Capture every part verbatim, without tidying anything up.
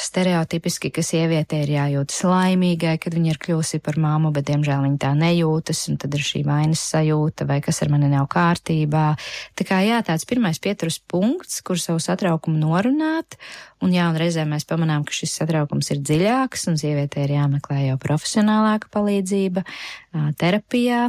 stereotipiski, ka sieviete ir jājūtas laimīgai, kad viņa ir kļūsi par māmu, bet diemžēl viņa tā nejūtas, un tad ir šī vainas sajūta, vai kas ar mani nav kārtībā. Tā kā jā, tāds pirmais pieturas punkts, kur savu satraukumu norunāt, un jā, un reizē mēs pamanām, ka šis satraukums ir dziļāks, un sieviete ir jāmeklē jau profesionālāka palīdzība terapijā.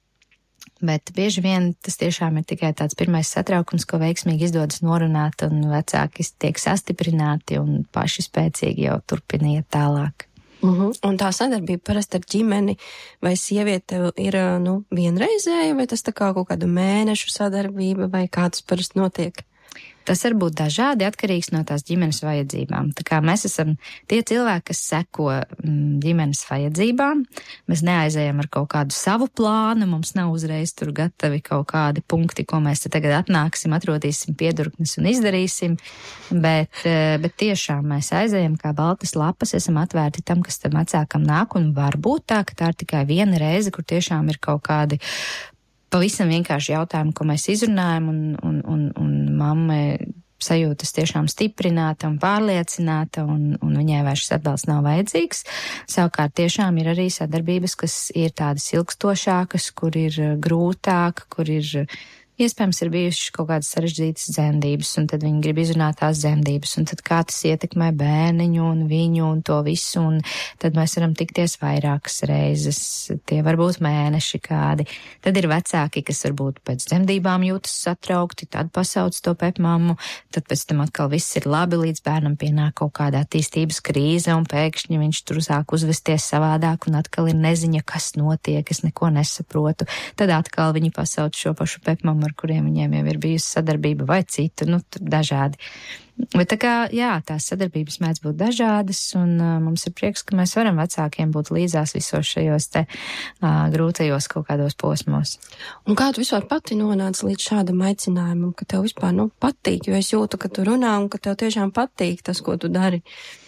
Bet bieži vien tas tiešām ir tikai tāds pirmais satraukums, ko veiksmīgi izdodas norunāt, un vecāki tiek sastiprināti un paši spēcīgi jau turpina iet tālāk. Uh-huh. Un tā sadarbība parasti ar ģimeni vai sieviete ir, nu, vienreizēja, vai tas tā kā kaut kādu mēnešu sadarbība, vai kā tas parasti notiek? Tas var būt dažādi atkarīgs no tās ģimenes vajadzībām. Tā kā mēs esam tie cilvēki, kas seko mm, ģimenes vajadzībām, mēs neaizējam ar kaut kādu savu plānu, mums nav uzreiz tur gatavi kaut kādi punkti, ko mēs te tagad atnāksim, atrodīsim piedurknes un izdarīsim, bet, bet tiešām mēs aizējam kā baltas lapas, esam atvērti tam, kas tam vecākam nāk, un var būt tā, ka tā ir tikai viena reize, kur tiešām ir kaut kādi pavisam vienkārši jautājumi, ko mēs izrunājam, un, un, un, un mamma sajūtas tiešām stiprināta un pārliecināta, un, un viņai vairs šis atbalsts nav vajadzīgs. Savukārt tiešām ir arī sadarbības, kas ir tādas ilgstošākas, kur ir grūtāk, kur ir iespējams ir bijušas kaut kādas sarežģītas dzemdības, un tad viņi grib izrunāt tās dzemdības, un tad kā tas ietekmē bērniņu un viņu un to visu, un tad mēs varam tikties vairākas reizes, tie var būt mēneši kādi. Tad ir vecāki, kas varbūt pēc dzemdībām jūtas satraukti, tad pasauc to pepmammu, tad pēc tam atkal viss ir labi, līdz bērnam pienāk kaut kāda attīstības krīze, un pēkšņi viņš tur sāk uzvesties savādāk, un atkal ir neziņa, kas notiek, es neko nesaprotu. Tad atkal viņi pasauc šo pašu pepmammu, ar kuriem viņiem jau ir bijusi sadarbība vai citu, nu, tur dažādi. Bet tā kā, jā, tās sadarbības mēdz būt dažādas, un uh, mums ir prieks, ka mēs varam vecākiem būt līdzās visos šajos te uh, grūtajos kaut kādos posmos. Un kā tu vispār pati nonāci līdz šādam aicinājumam, ka tev vispār, nu, patīk, jo es jūtu, ka tu runā un ka tev tiešām patīk tas, ko tu dari?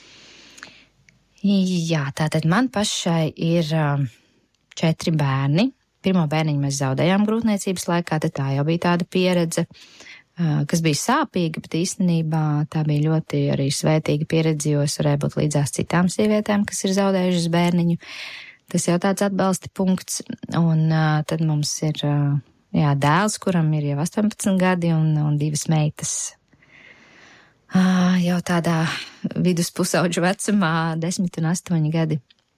Jā, tātad man pašai ir uh, četri bērni. Pirmo bērniņu mēs zaudējām grūtniecības laikā, tad tā jau bija tāda pieredze, kas bija sāpīga, bet īstenībā tā bija ļoti arī svētīga pieredze, jo es varēju būt līdzās citām sievietēm, kas ir zaudējušas bērniņu. Tas jau tāds atbalsta punkts, un tad mums ir jā, dēls, kuram ir jau astoņpadsmit gadi, un, un divas meitas. Jau tādā vidus pusauģu vecumā, desmit un astoņi gadi.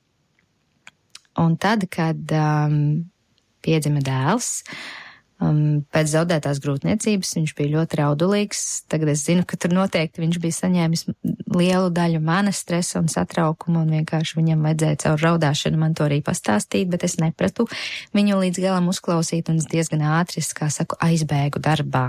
Un tad, kad um, piedzima dēls, um, pēc zaudētās grūtniecības viņš bija ļoti raudulīgs. Tagad es zinu, ka tur noteikti viņš bija saņēmis lielu daļu manas stresa un satraukuma, un vienkārši viņam vajadzēja caur raudāšanu man to arī pastāstīt, bet es nepratu viņu līdz galam uzklausīt, un es diezgan ātri, es, kā saku, aizbēgu darbā.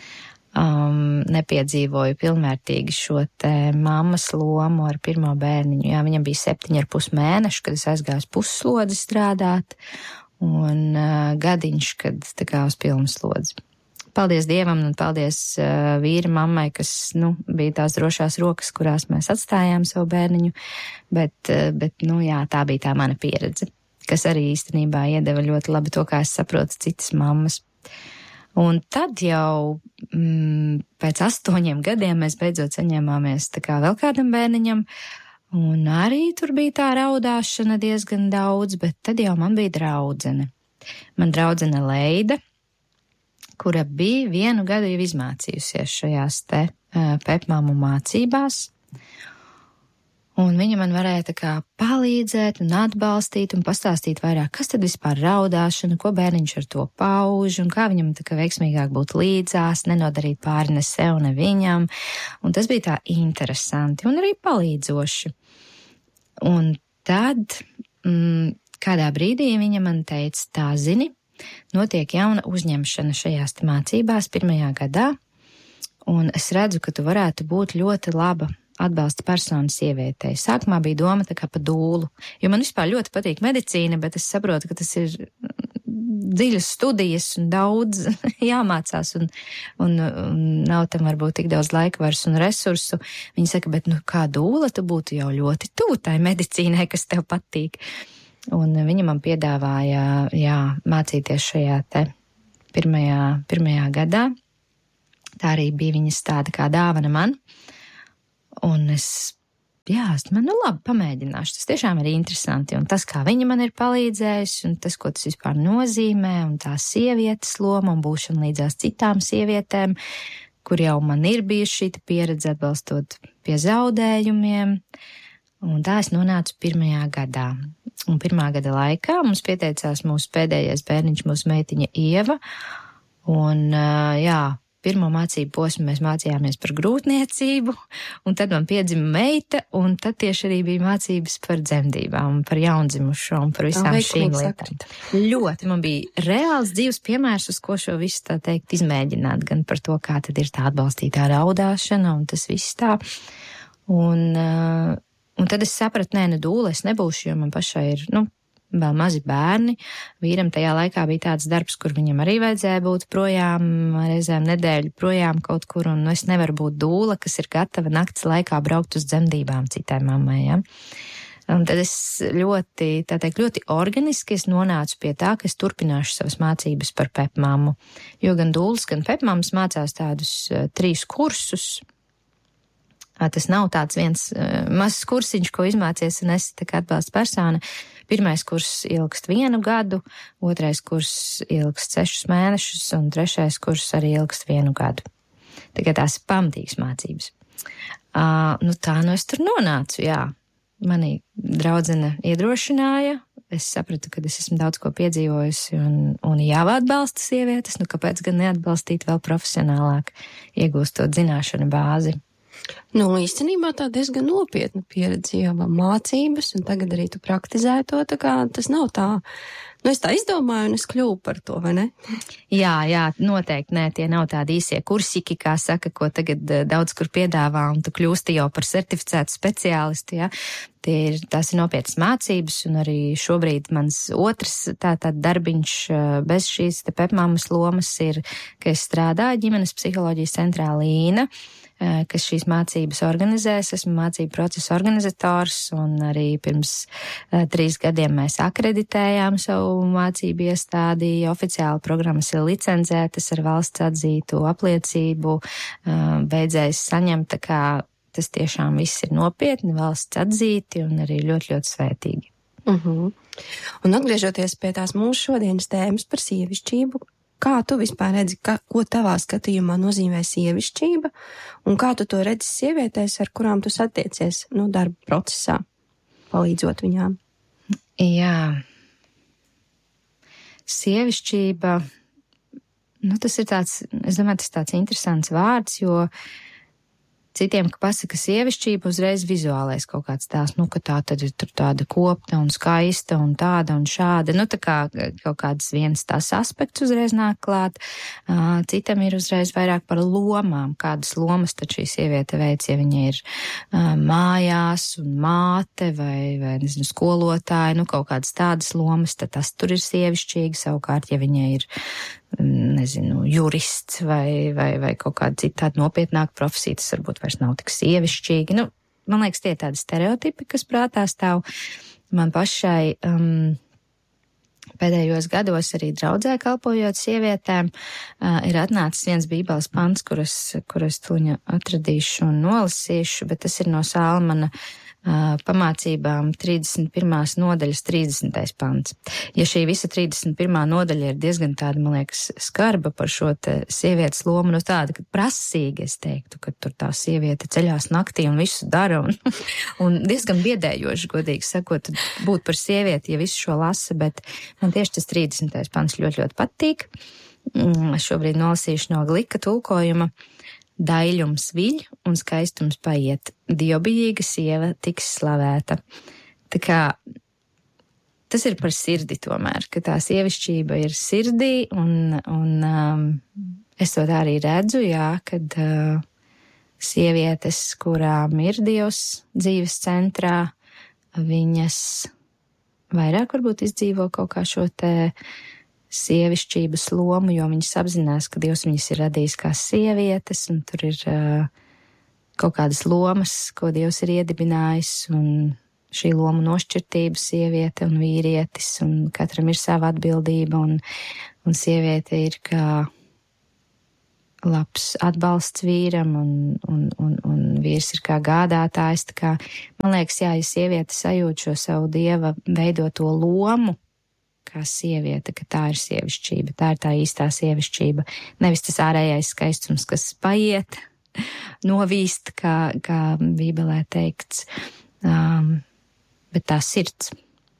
Um, nepiedzīvoju pilnvērtīgi šo te mammas lomu ar pirmo bērniņu. Jā, viņam bija septiņi ar pus mēneši, kad es aizgāju uz pusslodzi strādāt, un uh, gadiņš, kad tā kā uz pilnu slodzi. Paldies Dievam un paldies uh, vīra mammai, kas, nu, bija tās drošās rokas, kurās mēs atstājām savu bērniņu, bet, uh, bet, nu, jā, tā bija tā mana pieredze, kas arī īstenībā iedeva ļoti labi to, kā es saprotu citas mammas. Un tad jau mm, pēc astoņiem gadiem mēs beidzot saņēmāmies tā kā vēl kādam bērniņam, un arī tur bija tā raudāšana diezgan daudz, bet tad jau man bija draudzene. Man draudzene Leida, kura bija vienu gadu jau izmācījusies šajās te uh, pepmāmu mācībās, un viņa man varēja tā kā palīdzēt un atbalstīt un pastāstīt vairāk, kas tad vispār raudāšana, ko bērniņš ar to pauž un kā viņam tā kā veiksmīgāk būt līdzās, nenodarīt pāri ne sev, ne viņam. Un tas bija tā interesanti un arī palīdzoši. Un tad mm, kādā brīdī viņa man teica, tā zini, notiek jauna uzņemšana šajās mācībās pirmajā gadā, un es redzu, ka tu varētu būt ļoti laba atbalsta persona sievietei. Sākumā bija doma tā kā pa dūlu, jo man vispār ļoti patīk medicīna, bet es saprotu, ka tas ir dziļas studijas un daudz jāmācās, un, un, un nav tam varbūt tik daudz laika vairs un resursu. Viņa saka, bet nu kā dūla, tu būtu jau ļoti tuvu tai medicīnai, kas tev patīk. Un viņa man piedāvāja, jā, mācīties šajā te pirmajā, pirmajā gadā. Tā arī bija viņas tāda kā dāvana man. Un es jā, es man, nu labi, pamēģināšu. Tas tiešām ir interesanti. Un tas, kā viņa man ir palīdzējusi, un tas, ko tas vispār nozīmē, un tā sievietes loma, un būšana līdzās citām sievietēm, kur jau man ir bijuši šī pieredze atbalstot pie zaudējumiem. Un tā es nonācu pirmajā gadā. Un pirmā gada laikā mums pieteicās mūsu pēdējais bērniņš, mūsu meitiņa Ieva. Un, jā, pirmo mācību posmu mēs mācījāmies par grūtniecību, un tad man piedzima meita, un tad tieši arī bija mācības par dzemdībām, par jaundzimušo un par visām šīm lietām. Ļoti man bija reāls dzīves piemērs, uz ko šo visu tā teikt izmēģināt, gan par to, kā tad ir tā atbalstītā raudāšana un tas viss tā. Un, un tad es sapratu, nē, nu dūle es nebūšu, jo man pašai ir, nu, vēl mazi bērni. Vīram tajā laikā bija tāds darbs, kur viņam arī vajadzēja būt projām, reizēm nedēļu projām kaut kur, un nu, es nevaru būt dūla, kas ir gatava nakts laikā braukt uz dzemdībām citai mammai, ja. Un tad es ļoti, tā teikt, ļoti organiski es nonācu pie tā, ka es turpināšu savas mācības par pepmammu, jo gan dūlas, gan pepmammas mācās tādus uh, trīs kursus. Tas nav tāds viens uh, mazs kursiņš, ko izmācies un esi tā kā atbalsta persona. Pirmais kurs ilgst vienu gadu, otrais kurs ilgst sešus mēnešus un trešais kurs arī ilgst vienu gadu. Tagad tās ir pamatīgas mācības. Uh, nu tā nu es tur nonācu, jā. Mani draudzene iedrošināja. Es sapratu, ka es esmu daudz ko piedzīvojusi un, un jāatbalsta sievietes, nu kāpēc gan neatbalstīt vēl profesionālāk, iegūstot zināšanu bāzi. Nu, īstenībā tā diezgan nopietna pieredze, jau mācības, un tagad arī tu praktizēji to, tā kā tas nav tā, nu es tā izdomāju un es kļuvu par to, vai ne? Jā, jā, noteikti, nē, tie nav tādi īsie kursiki, kā saka, ko tagad daudz kur piedāvā, un tu kļūsti jau par certificētu speciālistu, jā. Tie ir, tās ir nopietnas mācības, un arī šobrīd mans otrs tā, tā darbiņš bez šīs te pepmammas lomas ir, ka es strādāju ģimenes psiholoģijas centrā Līna, kas šīs mācības organizēs. Esmu mācību procesa organizators, un arī pirms uh, trīs gadiem mēs akreditējām savu mācību iestādi. Oficiāli programmas ir licencētas ar valsts atzītu apliecību, uh, beidzējis saņemt, tā kā tas tiešām viss ir nopietni, valsts atzīti un arī ļoti, ļoti svētīgi. Uh-huh. Un atgriežoties pie tās mūsu šodienas tēmas par sievišķību, kā tu vispār redzi, ka, ko tavā skatījumā nozīmē sievišķība, un kā tu to redzi sievietēs, ar kurām tu satiecies, nu, darba procesā, palīdzot viņām? Jā. Sievišķība, nu, tas ir tāds, es domāju, tas ir tāds interesants vārds, jo citiem, ka pasaka sievišķība, uzreiz vizuālais kaut kāds tās, nu, ka tā tad ir tur tāda kopta un skaista un tāda un šāda, nu, tā kā kaut kāds viens tās aspekts uzreiz nāk klāt. Uh, citam ir uzreiz vairāk par lomām, kādas lomas tad šī sieviete veic, ja viņa ir uh, mājās un māte vai, vai, nezinu, skolotāja, nu, kaut kādas tādas lomas, tad tas tur ir sievišķīgi, savukārt, ja viņa ir nezinu, jurists vai, vai, vai kaut kāda cita tāda nopietnāka profesija, tas varbūt vairs nav tik sievišķīgi. Nu, man liekas, tie ir tādi stereotipi, kas prātā stāv. Man pašai um, pēdējos gados arī draudzē kalpojot sievietēm, uh, ir atnācis viens bībeles pants, kuras, kuras tuņa atradīšu un nolasīšu, bet tas ir no Salmana Uh, pamācībām trīsdesmit pirmās nodaļas trīsdesmitais pants. Ja šī visa trīsdesmit pirmā nodaļa ir diezgan tāda, man liekas, skarba par šo te sievietes lomu, nu tāda, ka prasīga, es teiktu, ka tur tā sieviete ceļās naktī un visu dara, un, un diezgan biedējoši, godīgi sakot, būt par sievieti, ja visu šo lasa, bet man tieši tas trīsdesmitais pants ļoti, ļoti patīk. Es šobrīd nolasīšu no Glika tulkojuma. Daļums viļ un skaistums paiet, dievbijīga sieva tiks slavēta. Tā kā tas ir par sirdi tomēr, ka tā sievišķība ir sirdī, un, un um, es to tā arī redzu, jā, kad uh, sievietes, kurām ir Dievs dzīves centrā, viņas vairāk varbūt izdzīvo kaut kā šo te sievišķības lomu, jo viņas apzinās, ka Dievs viņas ir radījis kā sievietes, un tur ir uh, kaut kādas lomas, ko Dievs ir iedibinājis, un šī loma nošķirtība sieviete un vīrietis, un katram ir sava atbildība, un, un sieviete ir kā labs atbalsts vīram, un, un, un, un vīrs ir kā gādātājs. Tā kā, man liekas, jā, ja sieviete sajūt šo savu dieva veidoto lomu, kā sieviete, ka tā ir sievišķība, tā ir tā īstā sievišķība. Nevis tas ārējais skaistums, kas paiet, novīst, kā, kā Bībelē teikts, um, bet tā sirds.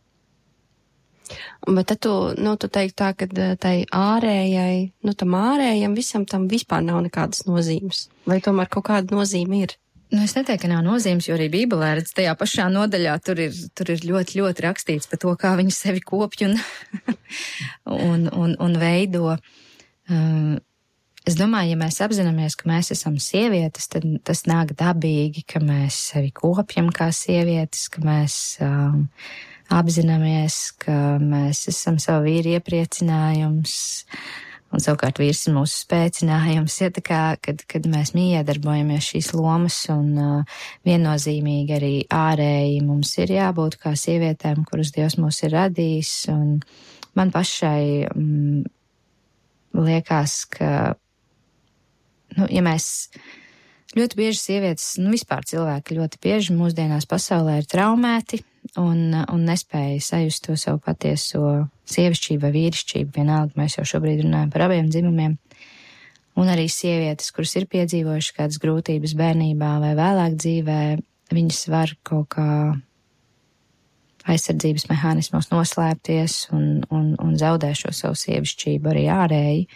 Bet tad tu, nu, tu teiktu tā, ka tai ārējai, nu, tam ārējam visam tam vispār nav nekādas nozīmes. Vai tomēr kaut kāda nozīme ir? Nu, es neteiktu, ka nav nozīmes, jo arī Bībelē, redz, tajā pašā nodaļā tur ir, tur ir ļoti, ļoti rakstīts par to, kā viņi sevi kopj un, un, un, un veido. Um, es domāju, ja mēs apzināmies, ka mēs esam sievietes, tad tas nāk dabīgi, ka mēs sevi kopjam kā sievietes, ka mēs um, apzināmies, ka mēs esam savu vīru iepriecinājums, un savukārt vīrs ir mūsu spēcinājums, ja tā kā, kad, kad mēs miedarbojamies šīs lomas, un uh, viennozīmīgi arī ārēji mums ir jābūt kā sievietēm, kuras Dievs mūs ir radījis, un man pašai mm, liekas, ka, nu, ja mēs ļoti bieži sievietes, nu, vispār cilvēki ļoti bieži mūsdienās pasaulē ir traumēti, un, un nespēja sajust to savu patieso sievišķību vai vīrišķību, vienalga mēs jau šobrīd runājam par abiem dzimumiem, un arī sievietes, kuras ir piedzīvojušas kādas grūtības bērnībā vai vēlāk dzīvē, viņas var kaut kā aizsardzības mehānismos noslēpties un, un, un zaudē šo savu sievišķību arī ārēji.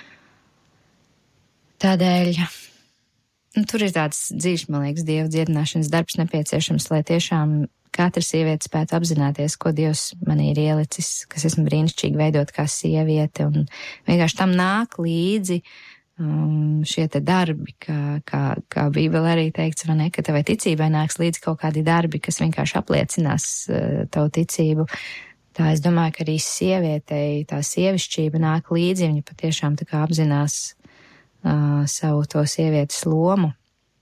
Tādēļ nu, tur ir tāds dzīves, man liekas, Dieva dziedināšanas darbs nepieciešams, lai tiešām katra sieviete spētu apzināties, ko Dievs manī ir ielicis, kas esmu brīnišķīgi veidot kā sieviete, un vienkārši tam nāk līdzi um, šie te darbi, kā, kā, kā Bībele arī teikts, vai ne, ka tavai ticībai nāks līdzi kaut kādi darbi, kas vienkārši apliecinās uh, tavu ticību. Tā es domāju, ka arī sievietei tā sievišķība nāk līdzi, viņa patiešām tā kā apzinās uh, savu to sievietes lomu.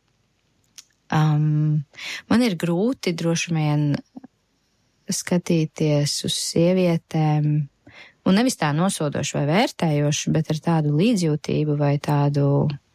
Um, man ir grūti droši vien skatīties uz sievietēm, un nevis tā nosodoši vai vērtējoši, bet ar tādu līdzjūtību vai tādu,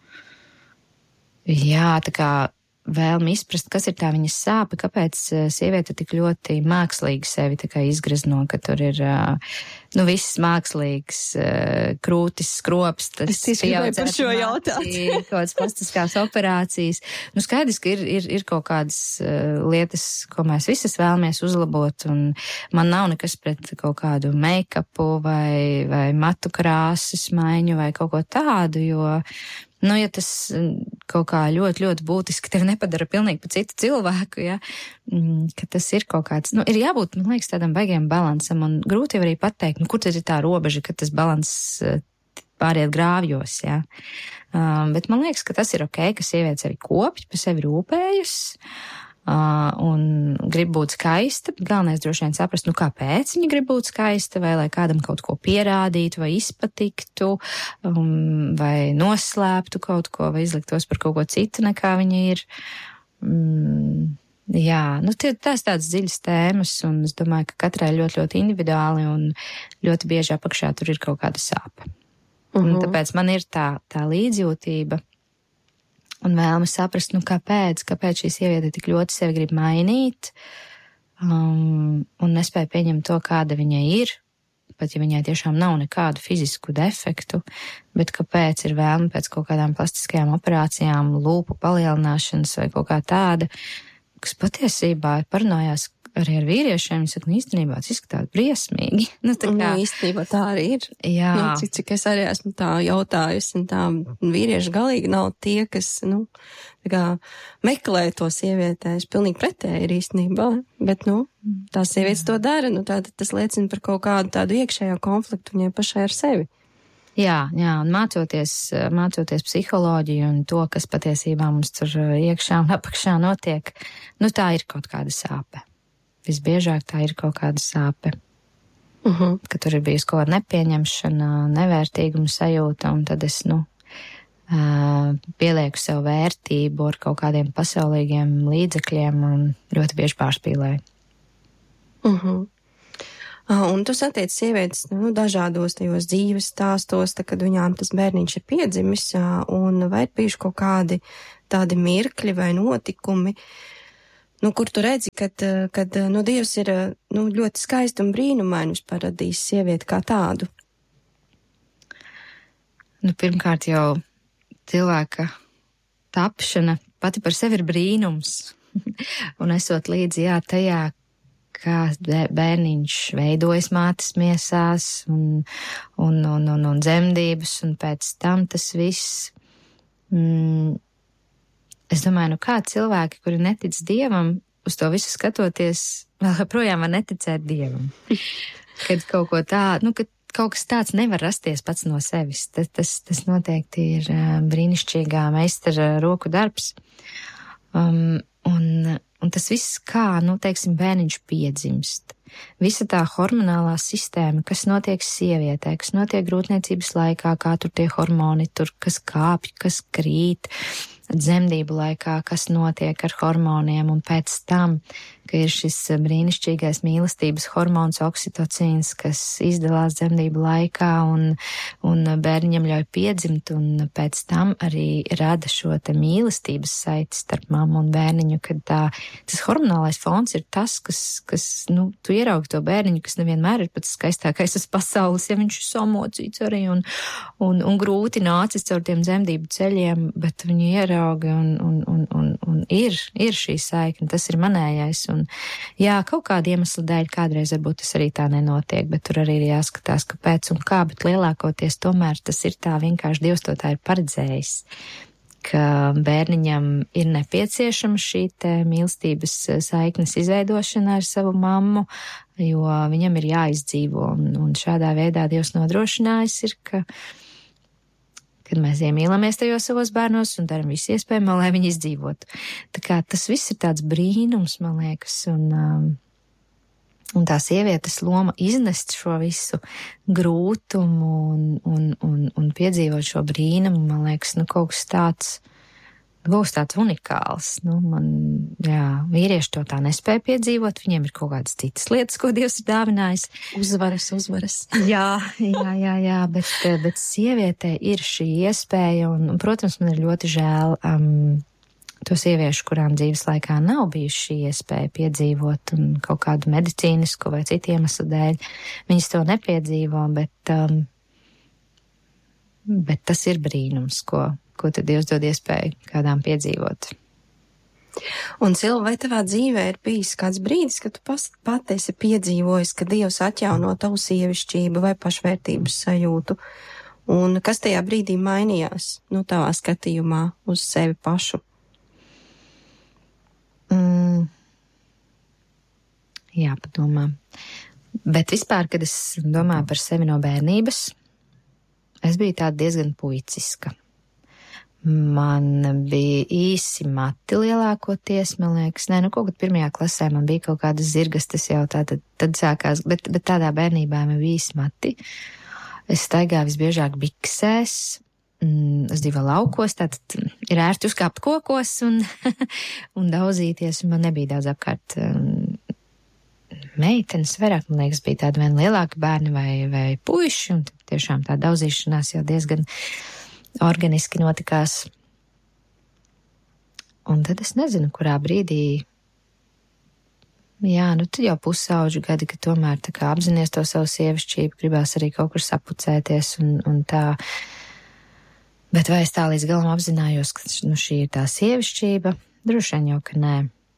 jā, tā kā vēlmi izprast, kas ir tā viņas sāpe, kāpēc sieviete tik ļoti mākslīgi sevi tā kā izgrazno, ka tur ir, nu, viss mākslīgs, krūtis, skrops, tas par šo jautāt. Kaut kādas plastiskās operācijas. Nu, skaidrs, ka ir, ir, ir kaut kādas lietas, ko mēs visas vēlamies uzlabot, un man nav nekas pret kaut kādu make-upu vai, vai matu krāsas maiņu vai kaut ko tādu, jo nu, ja tas kaut kā ļoti, ļoti būtiski tevi nepadara pilnīgi pa citu cilvēku, ja, ka tas ir kaut kāds, nu, ir jābūt, man liekas, tādam baigiem balansam, un grūti jau arī pateikt, nu, kur tad ir tā robeža, ka tas balans pāriet grāvjos, ja. Um, bet man liekas, ka tas ir ok, ka sievietes arī kopj, pa sevi rūpējas, Uh, un grib būt skaista, bet galvenais droši vien saprast, nu kāpēc viņa grib būt skaista, vai lai kādam kaut ko pierādītu, vai izpatiktu, um, vai noslēptu kaut ko, vai izliktos par kaut ko citu, nekā viņa ir. Mm, jā, nu tie, tās tādas dziļas tēmas, un es domāju, ka katrai ļoti, ļoti individuāli, un ļoti bieži apakšā tur ir kaut kāda sāpe. Uh-huh. Un tāpēc man ir tā, tā līdzjūtība. Un vēlamies saprast, nu kāpēc, kāpēc šī sieviete tik ļoti sevi grib mainīt, um, un nespēja pieņemt to, kāda viņai ir, pat ja viņai tiešām nav nekādu fizisku defektu, bet kāpēc ir vēlme pēc kaut kādām plastiskajām operācijām, lūpu palielināšanas vai kaut kā tāda, kas patiesībā ir parunājās arī ar vīriešiem, viņi saka, nu īstenībā tas izskatās briesmīgi. Nu, tā kā, nu, īstenībā tā arī ir. Jā. Nu, cik, cik es arī esmu tā jautājusi, un tā vīrieši galīgi nav tie, kas, nu, tā kā meklē to sievietē. Es pilnīgi pretēji ir īstenībā, bet, nu, tās sievietes to dara, nu, tā, tas liecina par kaut kādu tādu iekšējo konfliktu viņai pašai ar sevi. Jā, jā, un mācoties, mācoties psiholoģiju un to, kas patiesībā mums tur iekšā un apakšā notiek, nu, tā ir kaut kāda sāpe. Visbiežāk tā ir kaut kāda sāpe, uh-huh. ka tur ir bijusi kaut kāda nepieņemšana, nevērtīguma sajūta, un tad es, nu, pielieku sev vērtību ar kaut kādiem pasaulīgiem līdzekļiem un ļoti bieži pārspīlēju. Uh-huh. Un tu satiec sievietes nu, dažādos tajos dzīves stāstos, tā, kad viņām tas bērniņš ir piedzimis, un vai ir bijuši kaut kādi tādi mirkļi vai notikumi, nu, kur tu redzi, kad, kad nu, Dievs ir nu, ļoti skaisti un brīnumaini paradījis sievieti kā tādu? Nu, pirmkārt jau cilvēka tapšana pati par sevi ir brīnums. Un esot līdzi, jā, tajā, kā bērniņš veidojas mātes miesās un, un, un, un, un dzemdības, un pēc tam tas viss. Mm, es domāju, nu kā cilvēki, kuri netic Dievam, uz to visu skatoties, vēl joprojām var neticēt Dievam. Kad kaut ko tādu, nu, kad kaut kas tāds nevar rasties pats no sevis. Tas, tas, tas noteikti ir uh, brīnišķīgā meistara roku darbs. Um, un, un tas viss kā, nu, teiksim, bērniņš piedzimst. Visa tā hormonālā sistēma, kas notiek sievietē, kas notiek grūtniecības laikā, kā tur tie hormoni, tur kas kāpj, kas krīt, dzemdību laikā, kas notiek ar hormoniem, un pēc tam, ka ir šis brīnišķīgais mīlestības hormons oksitocīns, kas izdalās dzemdību laikā un, un bērniņam ļauj piedzimt, un pēc tam arī rada šo te mīlestības saiti starp mammu un bērniņu, kad tā, tas hormonālais fons ir tas, kas, kas nu, tu ieraugi to bērniņu, kas nevienmēr ir pats skaistākais uz pasaules, ja viņš ir samocīts arī un, un, un grūti nācis caur tiem dzemdību ceļiem, bet viņu ieraugi un, un, un, un, un ir, ir šī saikne, tas ir manējais. Un, jā, kaut kāda iemesla dēļ kādreiz varbūt tas arī tā nenotiek, bet tur arī ir jāskatās, kāpēc un kā, bet lielākoties tomēr tas ir tā vienkārši Dievs to tā ir paredzējis, ka bērniņam ir nepieciešama šī te mīlestības saiknes izveidošana ar savu mammu, jo viņam ir jāizdzīvo, un, un šādā veidā Dievs nodrošinājis ir, ka kad mēs iemīlamies tajos savos bērnos un daram visu iespējamo, lai viņi izdzīvotu. Tā kā tas viss ir tāds brīnums, man liekas, un, um, un tā sievietes loma iznest šo visu grūtumu un, un, un, un piedzīvot šo brīnumu, man liekas, nu kaut kas tāds, būs tāds unikāls. Nu, man, jā, vīrieši to tā nespēja piedzīvot, viņiem ir kaut kādas citas lietas, ko Dievs ir dāvinājis. Uzvaras, uzvaras. jā, jā, jā, jā, bet, bet sievietē ir šī iespēja, un, un, protams, man ir ļoti žēl um, to sieviešu, kurām dzīves laikā nav bijusi šī iespēja piedzīvot un kaut kādu medicīnisku vai citu iemeslu dēļ. Viņas to nepiedzīvo, bet, um, bet tas ir brīnums, ko ko tad Dievs dod iespēju kādām piedzīvot. Un, Silva, vai tavā dzīvē ir bijis kāds brīdis, kad tu pati esi piedzīvojis, ka Dievs atjauno tavu sievišķību vai pašvērtības sajūtu? Un kas tajā brīdī mainījās, nu, tavā skatījumā uz sevi pašu? Mm, jāpadomā. Bet vispār, kad es domāju par sevi no bērnības, es biju tāda diezgan puiciska. Man bija īsi mati lielākoties, man liekas, nē, nu kaut kad pirmajā klasē man bija kaut kādas zirgas, tas jau tā tad, tad sākās, bet, bet tādā bērnībā man bija īsi mati. Es staigāju visbiežāk biksēs, mm, es dzīvoju laukos, tātad ir ērti uzkāpt kokos un, un daudzīties, un man nebija daudz apkārt um, meitenes, vairāk, man liekas, bija tādi vien lielāki bērni vai, vai puiši, un tiešām tā daudzīšanās jau diezgan organiski notikās. Un tad es nezinu, kurā brīdī, jā, nu tad jau pusauģu gadi, ka tomēr tā kā apzinies to savu sievišķību, gribās arī kaut kur sapucēties un, un tā. Bet vai es tā līdz galam apzinājos, ka nu, šī ir tā sievišķība? Droši vien jau, ka nē.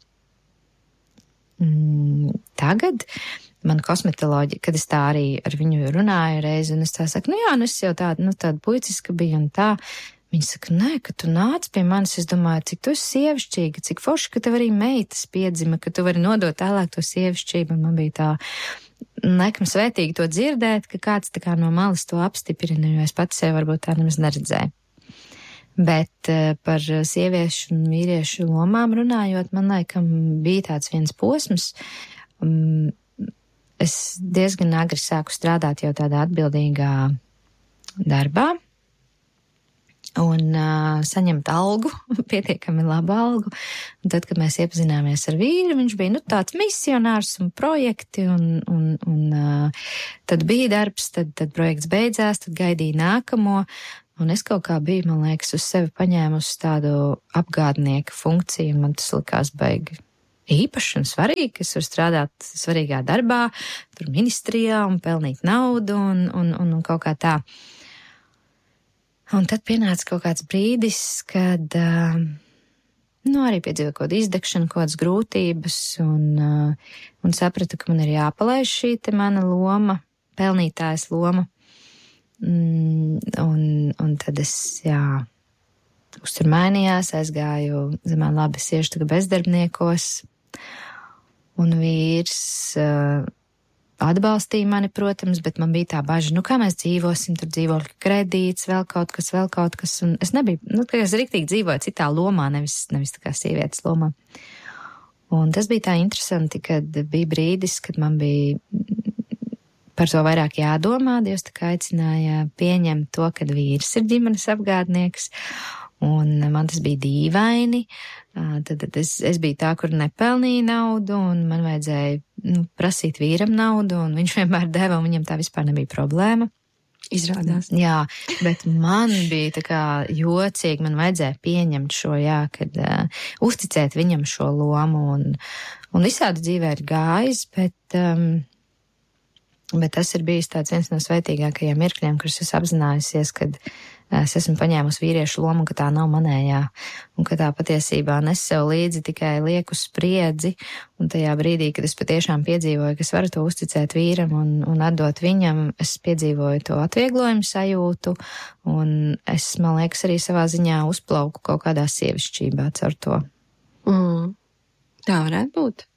Mm, tagad man kosmetoloģija, kad es tā arī ar viņu runāju reizi, un es tā saku, nu jā, nu es jau tāda, nu tāda puiciska biju un tā. Viņa saka, nē, ka tu nāc pie manis, es domāju, cik tu esi sievišķīga, cik forši, ka tev arī meitas piedzima, ka tu vari nodot tālāk to sievišķību, un man bija tā, laikam svētīgi to dzirdēt, ka kāds tā kā no malas to apstiprina, jo es pati sevi varbūt tā nemaz neredzēju. Bet uh, par sieviešu un vīriešu lomām runājot, man laikam bija tāds viens posms, um, es diezgan agri sāku strādāt jau tādā atbildīgā darbā, un uh, saņemt algu, pietiekami labu algu. Un tad, kad mēs iepazināmies ar vīru, viņš bija, nu, tāds misionārs un projekti, un, un, un uh, tad bija darbs, tad, tad projekts beidzās, tad gaidīja nākamo, un es kaut kā biju, man liekas, uz sevi paņēmusi tādu apgādnieka funkciju, man tas likās baigi īpaši un svarīgi, ka es varu strādāt svarīgā darbā, tur ministrijā un pelnīt naudu un, un, un, un kaut kā tā. Un tad pienāca kaut kāds brīdis, kad, uh, nu, arī piedzīvoju kaut kādu izdegšanu, kaut kādas grūtības, un, uh, un sapratu, ka man ir jāpalaiž šī te mana loma, pelnītājas loma. Mm, un, un tad es, jā, uztur mainījās, aizgāju, zemēn labi, siešu tagad bezdarbniekos, un vīrs uh, atbalstīja mani, protams, bet man bija tā baža, nu kā mēs dzīvosim, tur dzīvokļu kredīts, vēl kaut kas, vēl kaut kas, un es nebiju, nu, ka es riktīgi dzīvoju citā lomā, nevis, nevis tā kā sievietes lomā. Un tas bija tā interesanti, kad bija brīdis, kad man bija par to vairāk jādomā, Dievs tā kā aicināja pieņemt to, kad vīrs ir ģimenes apgādnieks, un man tas bija dīvaini. Tad, tad es, es biju tā, kur nepelnīju naudu, un man vajadzēja, nu, prasīt vīram naudu, un viņš vienmēr deva, un viņam tā vispār nebija problēma. Izrādās. Jā, bet man bija tā kā jocīgi, man vajadzēja pieņemt šo, jā, kad uh, uzticēt viņam šo lomu, un, un visādi dzīvē ir gājis, bet, um, bet tas ir bijis tāds viens no sveitīgākajiem mirkļiem, kurus es apzinājusies, kad es esmu paņēmusi vīriešu lomu, ka tā nav manējā, un ka tā patiesībā nes sev līdzi tikai lieku spriedzi, un tajā brīdī, kad es patiešām piedzīvoju, ka es varu to uzticēt vīram un, un atdot viņam, es piedzīvoju to atvieglojumu sajūtu, un es, man liekas, arī savā ziņā uzplauku kaut kādā sievišķībā caur to. Mm, tā varētu būt.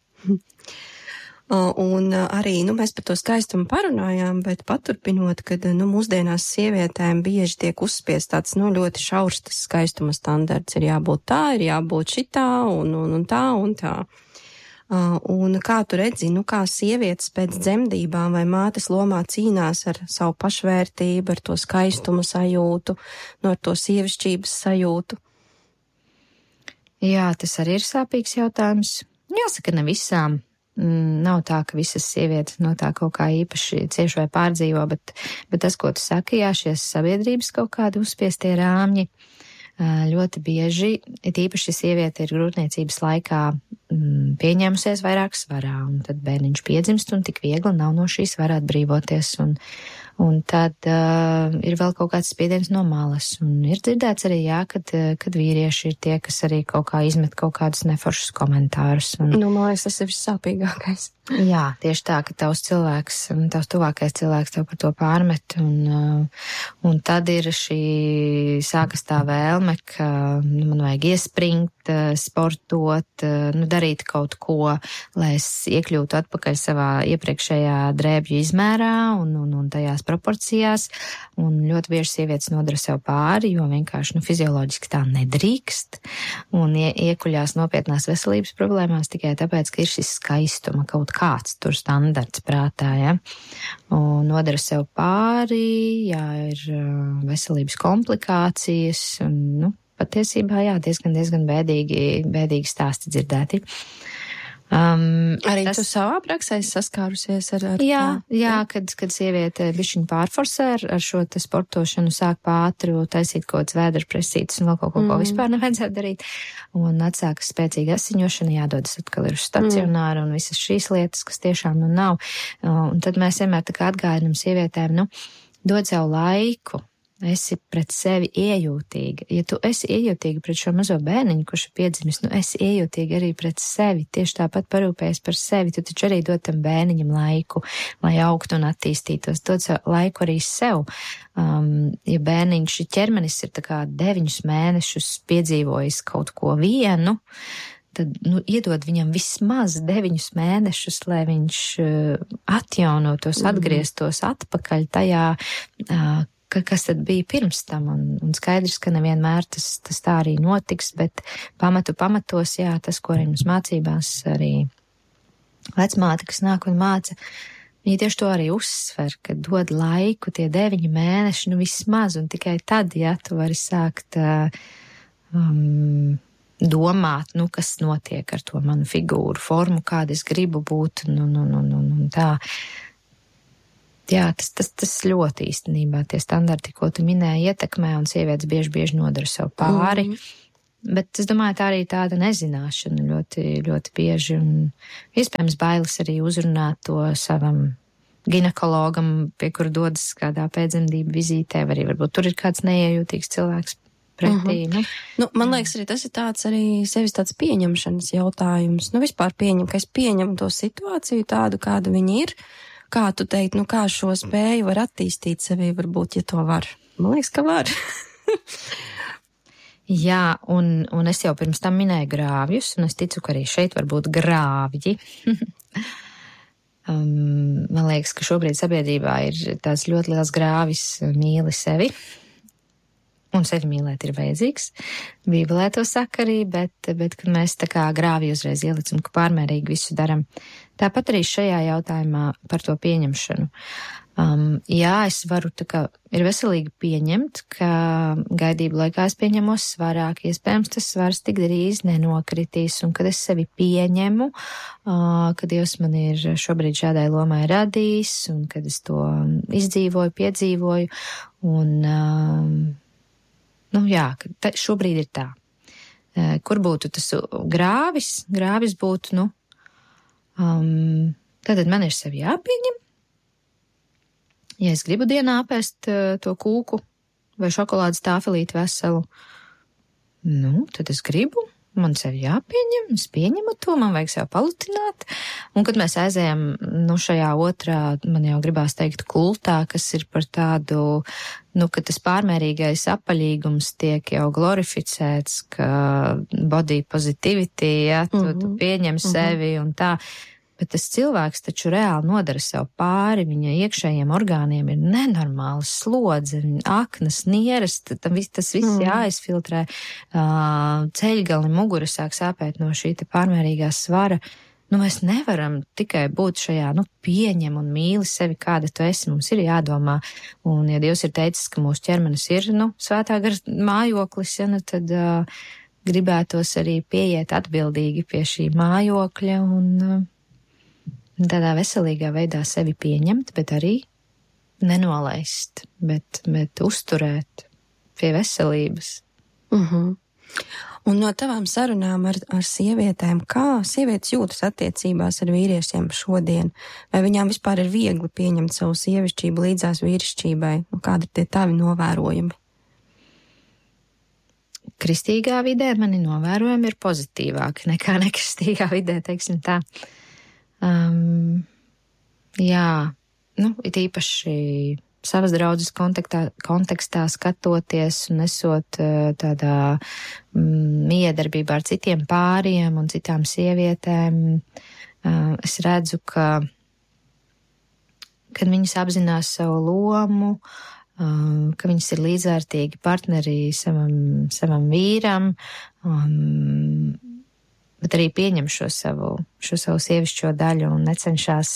Un arī, nu, mēs par to skaistumu parunājām, bet paturpinot, kad, nu, mūsdienās sievietēm bieži tiek uzspiest tāds, nu, ļoti šaurs tas skaistuma standarts. Ir jābūt tā, ir jābūt šitā, un, un, un tā, un tā. Un kā tu redzi, nu, kā sievietes pēc dzemdībām vai mātes lomā cīnās ar savu pašvērtību, ar to skaistuma sajūtu, no ar to sievišķības sajūtu? Jā, tas arī ir sāpīgs jautājums. Jāsaka, ne visām. Nav tā, ka visas sievietes no tā kaut kā īpaši cieši vai pārdzīvo, bet, bet tas, ko tu saki, jā, šies sabiedrības kaut kādi uzspiestie rāmji, ļoti bieži, it īpaši sieviete ir grūtniecības laikā mm, pieņēmusies vairāk svarā, un tad bērniņš piedzimst, un tik viegli nav no šīs svara atbrīvoties, un, un tad uh, ir vēl kaut kāds spiediens no malas, un ir dzirdēts arī, jā, kad, kad vīrieši ir tie, kas arī kaut kā izmet kaut kādus neforšus komentārus. Un, nu, man liekas, tas ir vissāpīgākais. Jā, tieši tā, ka tavs cilvēks, tavs tuvākais cilvēks tev par to pārmet, un, un tad ir šī sākas tā vēlme, ka nu, man vajag iespringt, sportot, nu, darīt kaut ko, lai es iekļūtu atpakaļ savā iepriekšējā drēbju izmērā un, un, un tajās proporcijās, un ļoti bieži sievietes nodara sev pāri, jo vienkārši, nu, fizioloģiski tā nedrīkst, un ie, iekuļās nopietnās veselības problēmās tikai tāpēc, ka ir šis skaistuma kaut kāds tur standarts prātā, ja, un nodara sev pāri, jā, ir veselības komplikācijas, un, nu, patiesībā, jā, diezgan, diezgan bēdīgi, bēdīgi stāsti dzirdēti. Um, arī tas, tu savā praksē saskārusies ar, ar jā, tā? Jā, kad, kad sieviete bišķiņ pārforsē ar, ar šo te sportošanu, sāk pātru, taisīt kaut kāds vēderpresītes un vēl kaut ko, mm. ko vispār nevajadzētu darīt, un atsākas spēcīga asiņošana, jādodas atkal ir uz stacionāru mm. un visas šīs lietas, kas tiešām nu nav. Un tad mēs vienmēr tā kā atgādinam sievietēm, nu, dod savu laiku. Esi pret sevi iejūtīga. Ja tu esi iejūtīga pret šo mazo bērniņu, kurš ir piedzimis, nu esi iejūtīga arī pret sevi. Tieši tāpat parūpējies par sevi. Tu taču arī dod tam bērniņam laiku, lai augtu un attīstītos. Dod laiku arī sev. Um, ja bērniņš ķermenis ir tā kā deviņus mēnešus piedzīvojis kaut ko vienu, tad, nu, iedod viņam vismaz deviņus mēnešus, lai viņš uh, atjaunotos, atgrieztos atpakaļ tajā, uh, ka, kas tad bija pirms tam, un, un skaidrs, ka nevienmēr tas, tas tā arī notiks, bet pamatu pamatos, jā, tas, ko arī mums mācībās arī vecmāte, kas nāk un māca, viņi tieši to arī uzsver, ka dod laiku tie deviņi mēneši, nu vismaz, un tikai tad, ja tu vari sākt um, domāt, nu, kas notiek ar to manu figūru, formu, kāda es gribu būt, nu, nu, nu, nu, nu tā. Jā, tas, tas, tas ļoti īstenībā tie standarti, ko tu minēji, ietekmē, un sievietes bieži, bieži nodara sev pāri. Mm. Bet es domāju, tā arī tāda nezināšana ļoti, ļoti bieži, un iespējams bailes arī uzrunāt to savam ginekologam, pie kura dodas kādā pēcdzemdību vizītē, vai arī varbūt tur ir kāds neiejūtīgs cilvēks pretī. Uh-huh. Nu. Nu, man liekas, arī tas ir tāds arī sevis tāds pieņemšanas jautājums. Nu, vispār pieņem, ka es pieņemu to situāciju tādu, kāda viņa ir. Kā tu teikt, nu, kā šo spēju var attīstīt sevī, varbūt, ja to var? Man liekas, ka var. Jā, un, un es jau pirms tam minēju grāvjus, un es ticu, ka arī šeit var būt grāvji. um, man liekas, ka šobrīd sabiedrībā ir tās ļoti liels grāvis mīli sevi. Un sevi mīlēt ir vajadzīgs. Bībelē to saka arī, bet, bet kad mēs tā kā grāvi uzreiz ielicam, ka pārmērīgi visu daram. Tāpat arī šajā jautājumā par to pieņemšanu. Um, jā, es varu tā kā, ir veselīgi pieņemt, ka gaidību laikā es pieņemos svarāk, iespējams tas svars tik drīz nenokritīs, un kad es sevi pieņemu, uh, kad Dievs man ir šobrīd šādai lomai radījis, un kad es to izdzīvoju, piedzīvoju, un um, nu jā, ta, šobrīd ir tā. Kur būtu tas grāvis? Grāvis būtu, nu, um, tātad man ir sevi jāpieņem. Ja es gribu dienā apēst uh, to kūku vai šokolādes tāfelīti veselu, nu, tad es gribu. Man sevi jāpieņem, es pieņemu to, man vajag sev palutināt. Un kad mēs aizējam, nu, šajā otrā, man jau gribās teikt, kultā, kas ir par tādu, nu, ka tas pārmērīgais apaļīgums tiek jau glorificēts, ka body positivity, ja, tu, mm-hmm. tu pieņem sevi mm-hmm. un tā. Bet tas cilvēks taču reāli nodara sev pāri, viņa iekšējiem orgāniem ir nenormāla slodze, aknas, nieras, tas viss mm. jāizfiltrē, ceļgali, mugura sāk sāpēt no šī te pārmērīgā svara. Nu, mēs nevaram tikai būt šajā, nu, pieņem un mīli sevi, kāda tu esi, mums ir jādomā. Un, ja Dievs ir teicis, ka mūsu ķermenis ir, nu, svētā gara mājoklis, ja, nu, tad uh, gribētos arī pieiet atbildīgi pie šī mājokļa un uh, tādā veselīgā veidā sevi pieņemt, bet arī nenolaist, bet, bet uzturēt pie veselības. Uh-huh. Un no tavām sarunām ar, ar sievietēm, kā sievietes jūtas attiecībās ar vīriešiem šodien? Vai viņām vispār ir viegli pieņemt savu sievišķību līdzās vīrišķībai? Nu, kādi ir tie tavi novērojumi? Kristīgā vidē mani novērojumi ir pozitīvāki nekā nekristīgā vidē, teiksim tā. Um, jā, nu, it īpaši savas draudzes kontekstā, kontekstā skatoties un esot uh, tādā mm, miedarbībā ar citiem pāriem un citām sievietēm, uh, es redzu, ka, kad viņas apzinās savu lomu, uh, ka viņas ir līdzvērtīgi partneri savam, savam vīram, um, bet arī pieņem šo savu, šo savu sievišķo daļu un necenšas,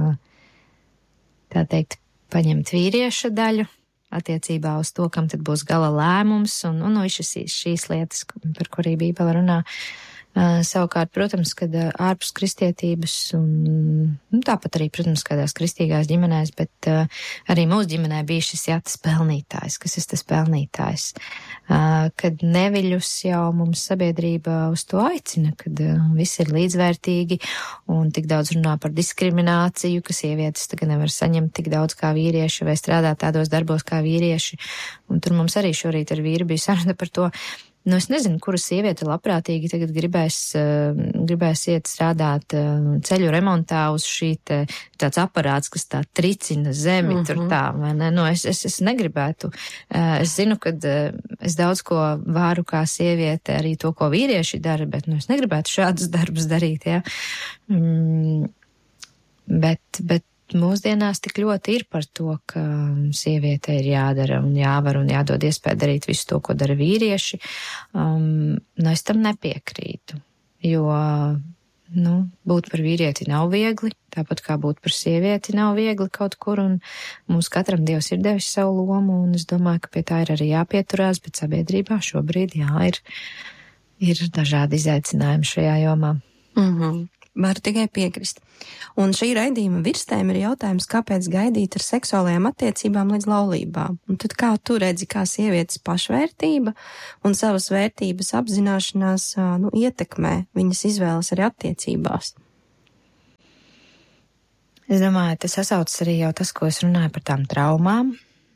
tā teikt, paņemt vīrieša daļu attiecībā uz to, kam tad būs gala lēmums un, un, un šis, šīs lietas, par kurī Bībele runā. Savukārt, protams, kad ārpus kristietības un nu, tāpat arī, protams, kādās kristīgās ģimenēs, bet uh, arī mūsu ģimenē bija šis jā, tas pelnītājs, kas ir tas pelnītājs. Uh, kad neviļus jau mums sabiedrība uz to aicina, kad uh, viss ir līdzvērtīgi un tik daudz runā par diskrimināciju, ka sievietes tagad nevar saņemt tik daudz kā vīrieši vai strādāt tādos darbos kā vīrieši. Un tur mums arī šorīt ar vīru bija saruna par to. Nu, es nezinu, kura sieviete labprātīgi tagad gribēs, uh, gribēs iet strādāt uh, ceļu remontā uz šī te, tāds aparāts, kas tā tricina zemi, mm-hmm. tur tā, vai ne? Nu, es, es, es negribētu. Uh, es zinu, ka uh, es daudz ko varu kā sieviete, arī to, ko vīrieši dara, bet, nu, es negribētu šādus darbus darīt, jā. Mm, bet, bet mūsdienās tik ļoti ir par to, ka sieviete ir jādara un jāvar un jādod iespēju darīt visu to, ko dara vīrieši. Um, nu, es tam nepiekrītu, jo nu, būt par vīrieti nav viegli, tāpat kā būt par sievieti nav viegli kaut kur, un mums katram Dievs ir devis savu lomu, un es domāju, ka pie tā ir arī jāpieturās, bet sabiedrībā šobrīd, jā, ir, ir dažādi izaicinājumi šajā jomā. Mhm. Varu tikai piekrist. Un šī raidījuma virstēma ir jautājums, kāpēc gaidīt ar seksuālajām attiecībām līdz laulībām. Un tad kā tu redzi, kā sievietes pašvērtība un savas vērtības apzināšanās nu, ietekmē viņas izvēles arī attiecībās? Es domāju, tas sasaucas arī jau tas, ko es runāju par tām traumām,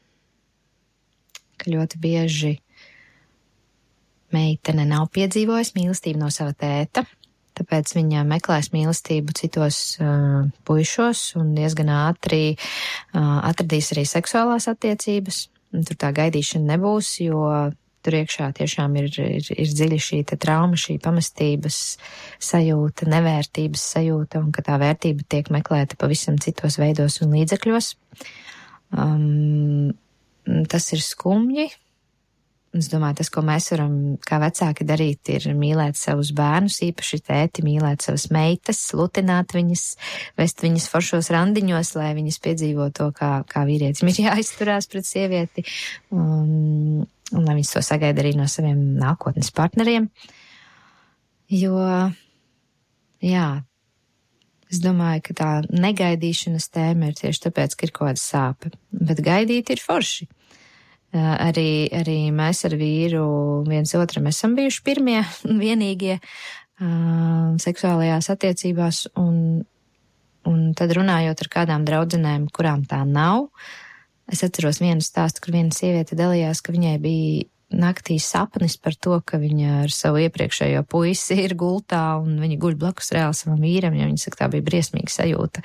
ka ļoti bieži meitene nav piedzīvojusi mīlestību no sava tēta. Tāpēc viņa meklēs mīlestību citos uh, puišos un diezgan ātri uh, atradīs arī seksuālās attiecības. Un tur tā gaidīšana nebūs, jo tur iekšā tiešām ir, ir, ir dziļi šī te trauma, šī pamestības sajūta, nevērtības sajūta, un ka tā vērtība tiek meklēta pavisam citos veidos un līdzekļos. Um, tas ir skumji. Es domāju, tas, ko mēs varam kā vecāki darīt, ir mīlēt savus bērnus, īpaši tēti, mīlēt savas meitas, lutināt viņas, vest viņas foršos randiņos, lai viņas piedzīvo to, kā, kā vīrietim ir jāizturās pret sievieti, un, un lai viņas to sagaida arī no saviem nākotnes partneriem. Jo, jā, es domāju, ka tā negaidīšanas tēma ir tieši tāpēc, ka ir kaut kāda sāpe, bet gaidīt ir forši. Arī, arī mēs ar vīru viens otram esam bijuši pirmie un vienīgie uh, seksuālajās attiecībās, un, un tad runājot ar kādām draudzenēm, kurām tā nav, es atceros vienu stāstu, kur viena sieviete dalījās, ka viņai bija naktī sapnis par to, ka viņa ar savu iepriekšējo puisi ir gultā un viņa guļ blakus reāli savam vīram, jo viņa saka, tā bija briesmīga sajūta.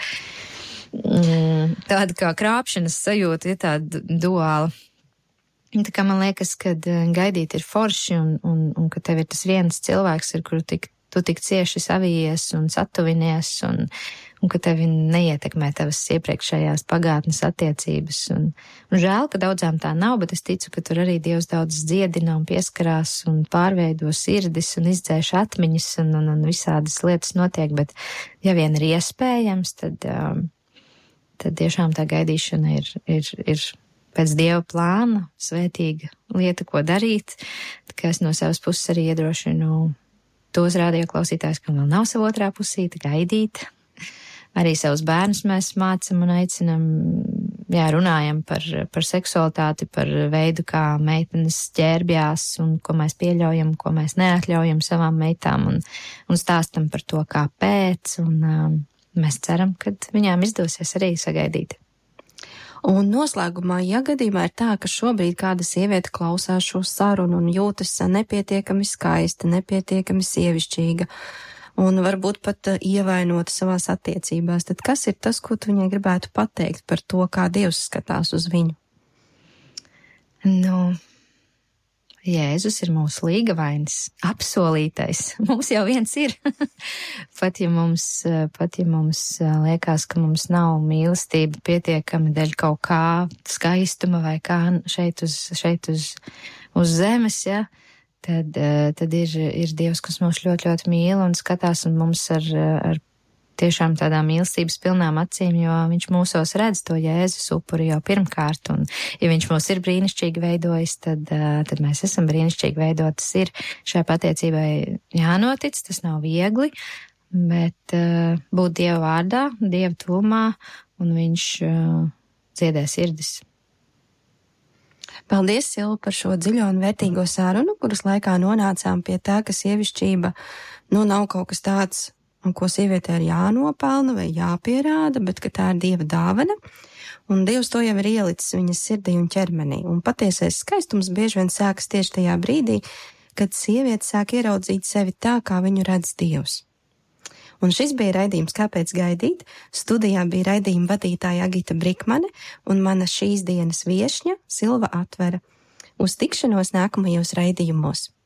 Tāda kā krāpšanas sajūta, ja tāda duāla. Tā kā man liekas, ka gaidīt ir forši un, un, un ka tev ir tas viens cilvēks, ar kuru tik, tu tik cieši savijies un satuvinies un, un ka tevi neietekmē tavas iepriekšējās pagātnes attiecības. Un, un žēl, ka daudzām tā nav, bet es ticu, ka tur arī Dievs daudz dziedina un pieskarās un pārveido sirdis un izdzēš atmiņas un, un, un visādas lietas notiek, bet ja vien ir iespējams, tad, tad tiešām tā gaidīšana ir, ir, ir pēc Dieva plāna, svētīga lieta, ko darīt, ka es no savas puses arī iedrošinu tos radioklausītājus, kam vēl nav savu otrā pusīte, gaidīt. Arī savus bērnus mēs mācam un aicinam, jā, runājam par, par seksualitāti, par veidu, kā meitenes ķērbjās un ko mēs pieļaujam, ko mēs neatļaujam savām meitām un, un stāstam par to, kāpēc, un um, mēs ceram, ka viņām izdosies arī sagaidīt. Un noslēgumā, ja gadījumā ir tā, ka šobrīd kāda sieviete klausās šo sarunu un jūtas nepietiekami skaista, nepietiekami sievišķīga un varbūt pat ievainota savās attiecībās, tad kas ir tas, ko tu viņai gribētu pateikt par to, kā Dievs skatās uz viņu? Nu, Jēzus ir mūsu līgavainis, apsolītais. Mums jau viens ir. pat, ja mums, pat ja mums liekas, ka mums nav mīlestība pietiekami dēļ kaut kā skaistuma vai kā šeit uz, šeit uz, uz zemes, ja, tad, tad ir, ir Dievs, kas mūs ļoti, ļoti mīl un skatās un mums ar, ar tiešām tādām mīlestības pilnām acīm, jo viņš mūsos redz to Jēzus upuri jau pirmkārt, un ja viņš mūs ir brīnišķīgi veidojis, tad, tad mēs esam brīnišķīgi veidotas. Ir šai patiecībai jānotic, tas nav viegli, bet uh, būt Dieva vārdā, Dieva tuvumā, un viņš uh, dziedē sirdis. Paldies, Silva, par šo dziļo un vērtīgo sarunu, kuras laikā nonācām pie tā, ka sievišķība nu nav kaut kas tāds, un ko sievietē ir jānopelna vai jāpierāda, bet ka tā ir Dieva dāvana, un Dievs to jau ir ielicis viņas sirdī un ķermenī. Un patiesais skaistums bieži vien sākas tieši tajā brīdī, kad sieviete sāk ieraudzīt sevi tā, kā viņu redz Dievs. Un šis bija raidījums Kāpēc gaidīt? Studijā bija raidījuma vadītāja Agita Brikmane un mana šīs dienas viešņa Silva Atvera. Uz tikšanos nākamajos raidījumos.